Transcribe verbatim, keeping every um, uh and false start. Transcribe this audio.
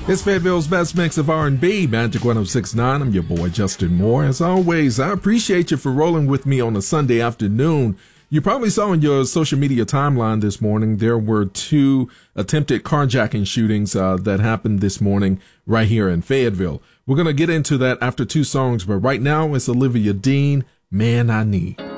It's Fayetteville's best mix of R and B, Magic one oh six point nine. I'm your boy, Justin Moore. As always, I appreciate you for rolling with me on a Sunday afternoon. You probably saw in your social media timeline this morning, there were two attempted carjacking shootings uh, that happened this morning right here in Fayetteville. We're going to get into that after two songs, but right now it's Olivia Dean, Man I Need.